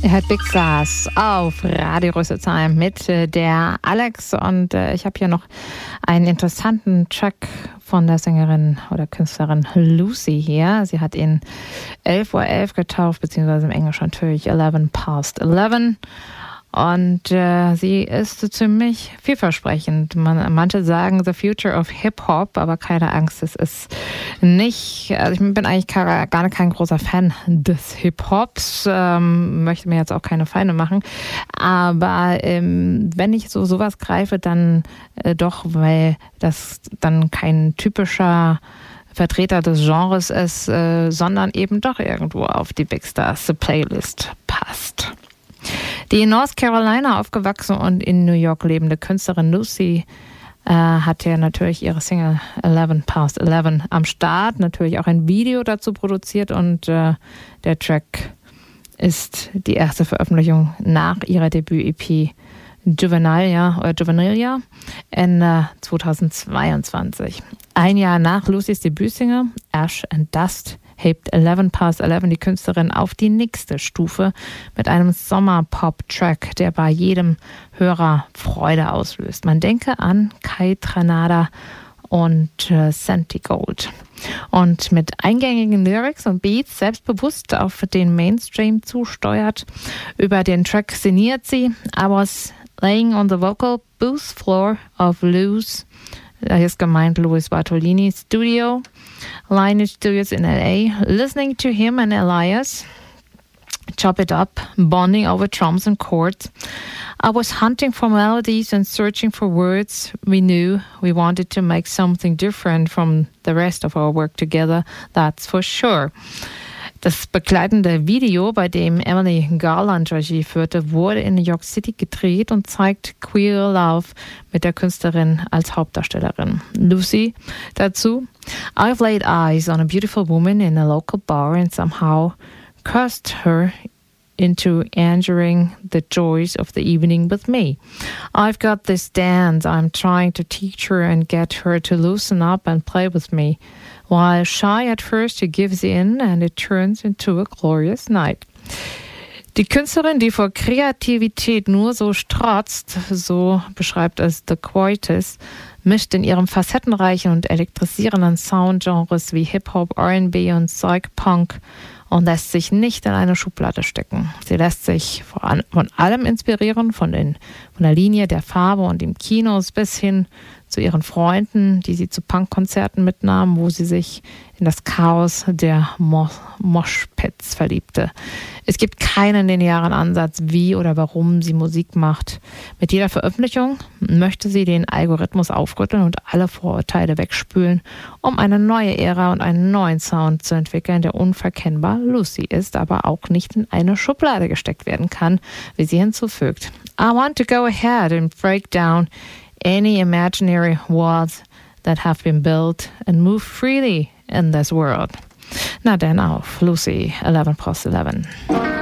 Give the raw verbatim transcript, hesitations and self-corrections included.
Ihr hört Big Stars auf Radio Rüsselsheim mit äh, der Alex und äh, ich habe hier noch einen interessanten Track von der Sängerin oder Künstlerin Lucy hier. Sie hat ihn elf Uhr elf getauft, beziehungsweise im Englischen natürlich eleven past eleven. Und äh, sie ist ziemlich vielversprechend. Man, manche sagen the future of Hip-Hop, aber keine Angst, es ist nicht, also ich bin eigentlich gar, gar kein großer Fan des Hip-Hops, ähm, möchte mir jetzt auch keine Feinde machen, aber ähm, wenn ich so sowas greife, dann äh, doch, weil das dann kein typischer Vertreter des Genres ist, äh, sondern eben doch irgendwo auf die Big Stars Playlist passt. Die in North Carolina aufgewachsene und in New York lebende Künstlerin Lucy äh, hat ja natürlich ihre Single eleven past eleven am Start, natürlich auch ein Video dazu produziert und äh, der Track ist die erste Veröffentlichung nach ihrer Debüt-E P Juvenilia oder Juvenilia Ende zweitausendzweiundzwanzig. Ein Jahr nach Lucys Debütsingle Ash and Dust hebt eleven past eleven die Künstlerin auf die nächste Stufe mit einem Sommer-Pop-Track, der bei jedem Hörer Freude auslöst. Man denke an Kai Tranada und äh, Santi Gold. Und mit eingängigen Lyrics und Beats selbstbewusst auf den Mainstream zusteuert. Über den Track sinniert sie I was laying on the vocal booth floor of Lou's, hier ist gemeint Louis Bartolini Studio, Lineage Studios in L A, listening to him and Elias chop it up, bonding over drums and chords. I was hunting for melodies and searching for words. We knew we wanted to make something different from the rest of our work together, that's for sure. Das begleitende Video, bei dem Emily Garland Regie führte, wurde in New York City gedreht und zeigt Queer Love mit der Künstlerin als Hauptdarstellerin. Lucy dazu: I've laid eyes on a beautiful woman in a local bar and somehow cursed her into enduring the joys of the evening with me. I've got this dance I'm trying to teach her and get her to loosen up and play with me. While shy at first, she gives in and it turns into a glorious night. Die Künstlerin, die vor Kreativität nur so strotzt, so beschreibt es The Quoitus, mischt in ihrem facettenreichen und elektrisierenden Soundgenres wie Hip-Hop, R and B und Psych-Punk und lässt sich nicht in eine Schublade stecken. Sie lässt sich von allem inspirieren, von, den, von der Linie der Farbe und dem Kinos bis hin zu ihren Freunden, die sie zu Punkkonzerten mitnahmen, wo sie sich in das Chaos der Mo- Moshpits verliebte. Es gibt keinen linearen Ansatz, wie oder warum sie Musik macht. Mit jeder Veröffentlichung möchte sie den Algorithmus aufrütteln und alle Vorurteile wegspülen, um eine neue Ära und einen neuen Sound zu entwickeln, der unverkennbar Lucy ist, aber auch nicht in eine Schublade gesteckt werden kann, wie sie hinzufügt. I want to go ahead and break down any imaginary walls that have been built and move freely in this world. Na denn auf, Lucy, eleven past eleven.